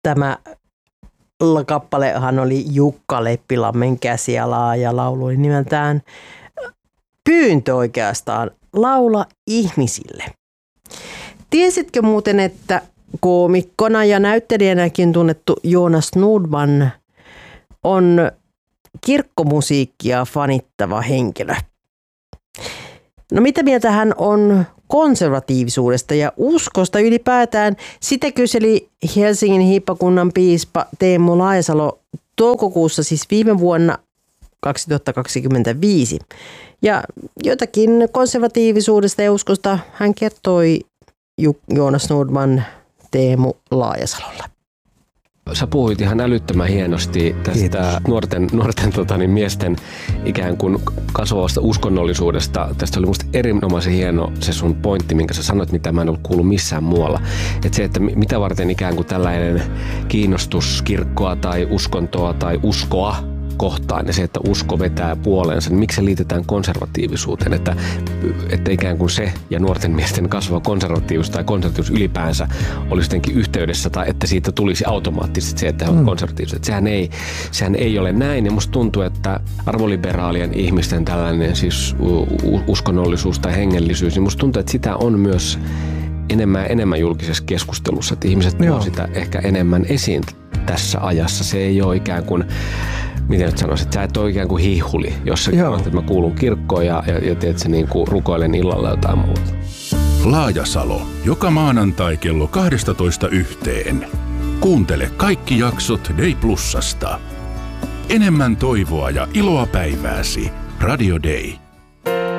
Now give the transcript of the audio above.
Tämä kappalehan oli Jukka Leppilammen käsialaa ja laulu oli nimeltään Pyyntö oikeastaan, laula ihmisille. Tiesitkö muuten, että koomikkona ja näyttelijänäkin tunnettu Jonas Nordman on kirkkomusiikkia fanittava henkilö? No mitä mieltä hän on konservatiivisuudesta ja uskosta ylipäätään? Sitä kyseli Helsingin hiippakunnan piispa Teemu Laajasalo toukokuussa, siis viime vuonna 2025. Ja jotakin konservatiivisuudesta ja uskosta hän kertoi Jonas Nordman Teemu Laajasalolle. Sä puhuit ihan älyttömän hienosti tästä nuorten miesten ikään kuin kasvavasta uskonnollisuudesta. Tästä oli musta erinomaisen hieno se sun pointti, minkä sä sanoit, mitä mä en ollut kuullut missään muualla. Että se, että mitä varten ikään kuin tällainen kiinnostus kirkkoa tai uskontoa tai uskoa kohtaan ja se, että usko vetää puoleensa, niin miksi se liitetään konservatiivisuuteen, että ikään kuin se ja nuorten miesten kasvava konservatiivisuus tai konservatiivisuus ylipäänsä olisi jotenkin yhteydessä tai että siitä tulisi automaattisesti se, että he ovat konservatiiviset. Sehän ei ole näin ja musta tuntuu, että arvoliberaalien ihmisten tällainen siis uskonnollisuus tai hengellisyys, niin musta tuntuu, että sitä on myös enemmän julkisessa keskustelussa, että ihmiset tuovat sitä ehkä enemmän esiin tässä ajassa. Se ei ole ikään kuin, miten nyt sanoisin, että sä et ole ikään kuin hihuli, jos sä sanot, että mä kuulun kirkkoon ja teet se niin kuin rukoilen illalla jotain muuta. Laajasalo, joka maanantai kello 12:00. Kuuntele kaikki jaksot Day Plusasta. Enemmän toivoa ja iloa päivääsi. Radio Day.